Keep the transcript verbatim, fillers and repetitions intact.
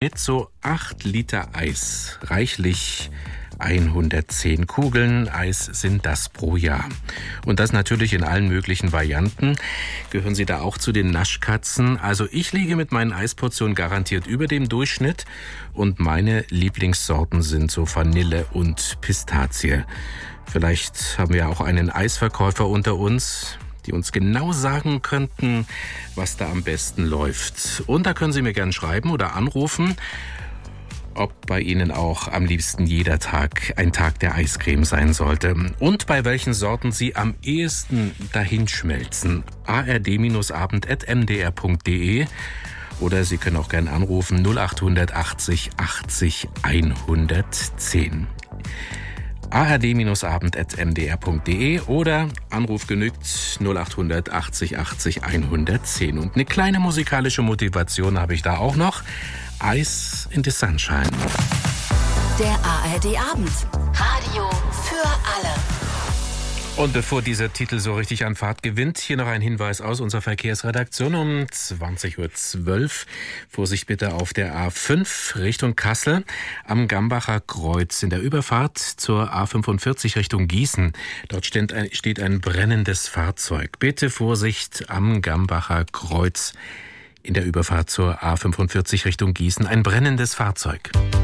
Schnitt so acht Liter Eis. Reichlich hundertzehn Kugeln Eis sind das pro Jahr. Und das natürlich in allen möglichen Varianten. Gehören Sie da auch zu den Naschkatzen? Also ich liege mit meinen Eisportionen garantiert über dem Durchschnitt. Und meine Lieblingssorten sind so Vanille und Pistazie. Vielleicht haben wir auch einen Eisverkäufer unter uns, die uns genau sagen könnten, was da am besten läuft. Und da können Sie mir gerne schreiben oder anrufen, ob bei Ihnen auch am liebsten jeder Tag ein Tag der Eiscreme sein sollte. Und bei welchen Sorten Sie am ehesten dahinschmelzen. a r d abend at m d r punkt d e oder Sie können auch gerne anrufen null acht achtzig achtzig hundertzehn. a r d abend at m d r punkt d e oder Anruf genügt null acht achtzig achtzig hundertzehn. Und eine kleine musikalische Motivation habe ich da auch noch. Ice in the Sunshine. Der A R D-Abend. Radio für alle. Und bevor dieser Titel so richtig an Fahrt gewinnt, hier noch ein Hinweis aus unserer Verkehrsredaktion um zwanzig Uhr zwölf. Vorsicht bitte auf der A fünf Richtung Kassel am Gambacher Kreuz in der Überfahrt zur A fünfundvierzig Richtung Gießen. Dort steht ein, steht ein brennendes Fahrzeug. Bitte Vorsicht am Gambacher Kreuz in der Überfahrt zur A fünfundvierzig Richtung Gießen. Ein brennendes Fahrzeug.